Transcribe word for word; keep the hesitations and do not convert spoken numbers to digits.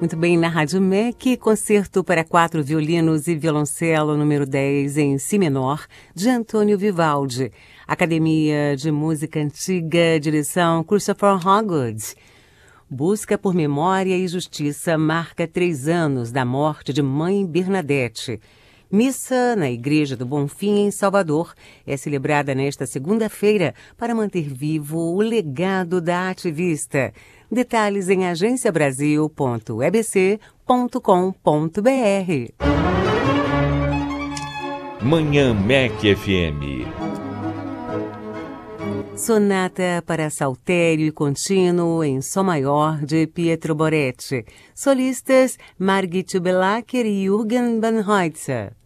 Muito bem, na Rádio M E C, concerto para quatro violinos e violoncelo número dez em si menor, de Antônio Vivaldi. Academia de Música Antiga, direção Christopher Hogwood. Busca por Memória e Justiça marca três anos da morte de Mãe Bernadette. Missa na Igreja do Bonfim, em Salvador, é celebrada nesta segunda-feira para manter vivo o legado da ativista. Detalhes em agência brasil ponto e b c ponto com ponto b r. Manhã M E C F M. Sonata para saltério e contínuo em Sol maior de Pietro Boretti. Solistas Margit Belacker e Jürgen Banhoitzer.